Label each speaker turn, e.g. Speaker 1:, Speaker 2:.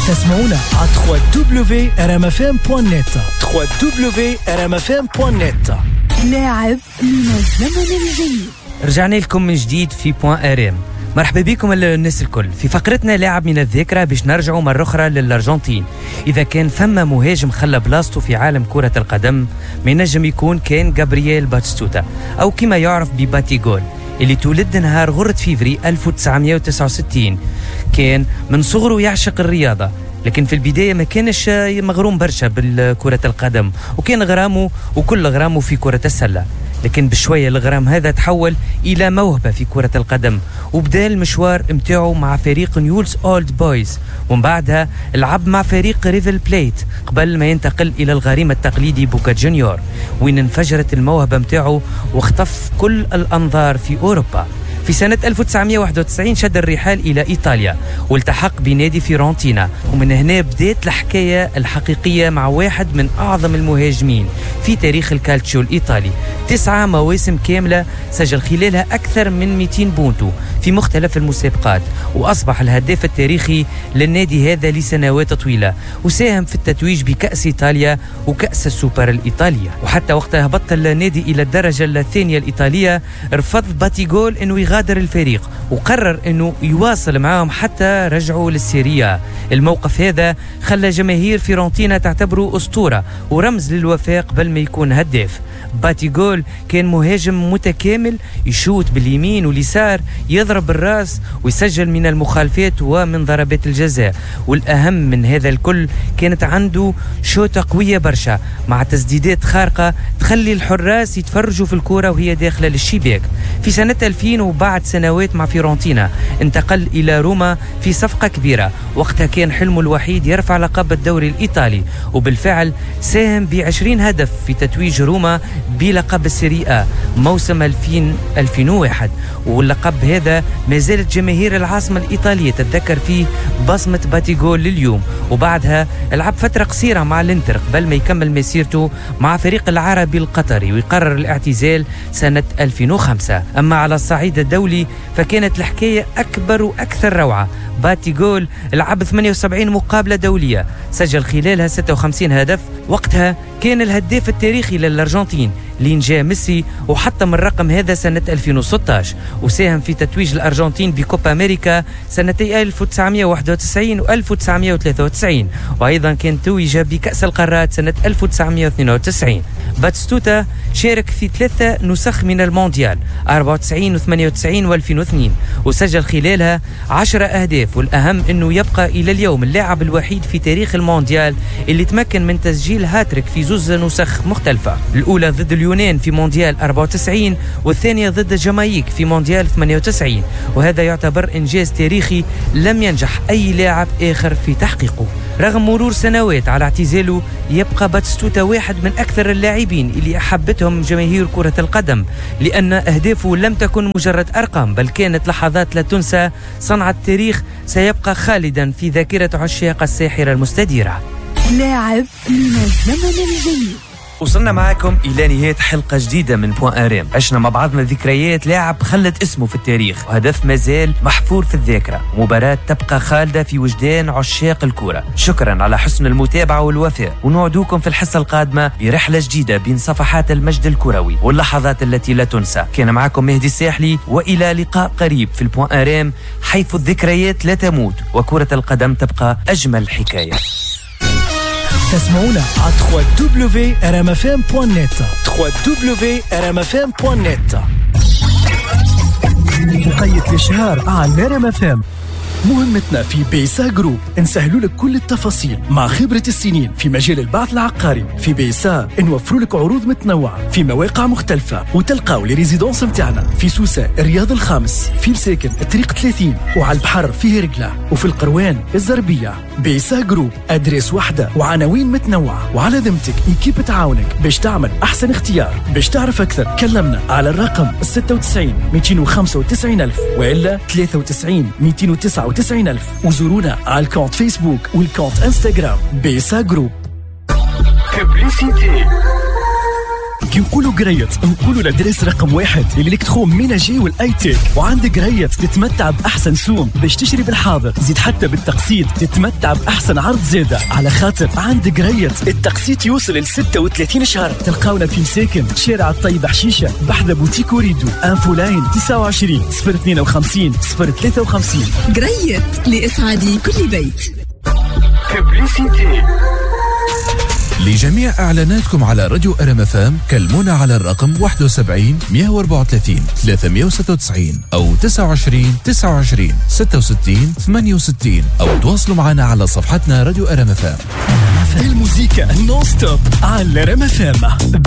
Speaker 1: تسمعونا على www.rmfm.net www.rmfm.net.
Speaker 2: لاعب من الزمن الجيد.
Speaker 3: رجعنا لكم من جديد في بوان ارم. مرحبا بكم الناس الكل في فقرتنا لاعب من الذاكرة، باش نرجعوا مرة أخرى للأرجنتين. إذا كان ثم مهاجم خلى بلاصته في عالم كرة القدم، ما ينجم يكون كان جابرييل باتيستوتا، أو كما يعرف بباتيغول، اللي تولد نهار غرة فيفري 1969. كان من صغره يعشق الرياضة، لكن في البداية ما كانش مغروم برشا بالكرة القدم، وكان غرامه وكل غرامه في كرة السلة. لكن بشوية الغرام هذا تحول إلى موهبة في كرة القدم، وبدأ المشوار متاعه مع فريق نيولز أولد بويز، ومن بعدها لعب مع فريق ريفل بليت قبل ما ينتقل إلى الغريم التقليدي بوكا جونيور، وين انفجرت الموهبة متاعه واختف كل الأنظار في أوروبا. في سنة 1991 شد الرحال إلى إيطاليا والتحق بنادي فيورنتينا، ومن هنا بدأت الحكاية الحقيقية مع واحد من أعظم المهاجمين في تاريخ الكالتشيو الإيطالي. 9 مواسم كاملة سجل خلالها أكثر من 200 بونتو في مختلف المسابقات، وأصبح الهداف التاريخي للنادي هذا لسنوات طويلة، وساهم في التتويج بكأس إيطاليا وكأس السوبر الإيطالية. وحتى وقت هبط النادي إلى الدرجة الثانية الإيطالية رفض باتيغول أنه يغادر الفريق، وقرر أنه يواصل معهم حتى رجعوا للسيريا. الموقف هذا خلى جماهير فيورنتينا تعتبره أسطورة ورمز للوفاء قبل ما يكون هداف. باتيغول كان مهاجم متكامل، يشوت باليمين واليسار، يضرب بالراس، ويسجل من المخالفات ومن ضربات الجزاء. والأهم من هذا الكل كانت عنده شوطة قوية برشا مع تسديدات خارقة تخلي الحراس يتفرجوا في الكرة وهي داخلة للشباك. في سنة 2000 وبعد سنوات مع فيورنتينا انتقل إلى روما في صفقة كبيرة، وقتها كان حلمه الوحيد يرفع لقب الدوري الإيطالي، وبالفعل ساهم ب20 هدف في تتويج روما بلقب السيريا موسم 2000-2001. واللقب هذا ما زالت جماهير العاصمة الإيطالية تتذكر فيه بصمة باتيغول لليوم. وبعدها لعب فترة قصيرة مع الانتر قبل ما يكمل مسيرته مع فريق العربي القطري، ويقرر الاعتزال سنة 2005. أما على الصعيد الدولي فكانت الحكاية أكبر وأكثر روعة. باتيغول لعب 78 مقابلة دولية، سجل خلالها 56 هدف. وقتها كان الهداف التاريخي للأرجنتين لين جاء ميسي وحطم الرقم هذا سنة 2016، وساهم في تتويج الأرجنتين بكوبا أمريكا سنتي 1991 و 1993، وأيضا كان توج بكأس القارات سنة 1992. باتيستوتا شارك في 3 نسخ من المونديال 94 و 98 و 2002، وسجل خلالها 10 أهداف. والأهم أنه يبقى إلى اليوم اللاعب الوحيد في تاريخ المونديال اللي تمكن من تسجيل هاتريك في 2 نسخ مختلفة، الأولى ضد اليونان في مونديال 94 والثانية ضد جامايك في مونديال 98. وهذا يعتبر إنجاز تاريخي لم ينجح أي لاعب آخر في تحقيقه. رغم مرور سنوات على اعتزاله، يبقى باتيستوتا واحد من أكثر اللاعبين اللي أحبتهم جماهير كرة القدم، لأن أهدافه لم تكن مجرد أرقام، بل كانت لحظات لا تنسى صنعت تاريخ سيبقى خالدا في ذاكرة عشاق الساحرة المستديرة.
Speaker 2: لاعب من الزمن الجيد.
Speaker 3: وصلنا معكم إلى نهاية حلقة جديدة من بوان ارم. عشنا مع بعضنا ذكريات لاعب خلد اسمه في التاريخ، وهدف مازال محفور في الذاكرة، مباراة تبقى خالدة في وجدان عشاق الكرة. شكرا على حسن المتابعة والوفاء، ونوعدوكم في الحصة القادمة برحلة جديدة بين صفحات المجد الكروي واللحظات التي لا تنسى. كان معكم مهدي الساحلي، وإلى لقاء قريب في البوان ارم، حيث الذكريات لا تموت وكرة القدم تبقى أجمل حكاية.
Speaker 1: تسمعونا على www.rmfm.net www.rmfm.net. مقيد الإشهار على RMFM. مهمتنا في بيسا جروب نسهلوا لك كل التفاصيل مع خبرة السنين في مجال البعث العقاري. في بيسا نوفروا لك عروض متنوعة في مواقع مختلفة، وتلقاو لي ريزيدونس متاعنا في سوسة الرياض الخامس، في مساكن الطريق 30، وعلى البحر في هرقلة، وفي القروان الزربية. بيسا جروب أدريس واحدة وعناوين متنوعة، وعلى ذمتك إيكيب تعاونك باش تعمل أحسن اختيار. باش تعرف أكثر كلمنا على الرقم 96 295 ألف وإلا 93 299 ألف، وزورونا على الكونت فيسبوك والكونت انستغرام بيسا جروب.
Speaker 4: Publicité.
Speaker 1: كي نقولوا قريت نقولوا لدرس رقم 1 للإلكترون ميناجي والاي تيك. وعندك قريت تتمتع باحسن سوم باش تشتري بالحاضر، زيد حتى بالتقسيط تتمتع باحسن عرض زياده، على خاطر عندك قريت التقسيط يوصل ل 36 شهر. تلقاونا في مساكن شارع الطيب حشيشه بحذا بوتيك وريدو. انفو لاين 29 052 053.
Speaker 2: قريت لإسعاد كل بيت.
Speaker 1: ببليسيتي.
Speaker 4: لجميع إعلاناتكم على راديو RMFM كلمونا على الرقم 71 134 396 أو 29 29 66 68 أو تواصلوا معنا على صفحتنا راديو RMFM.
Speaker 1: الموسيقى نون ستوب على RMFM.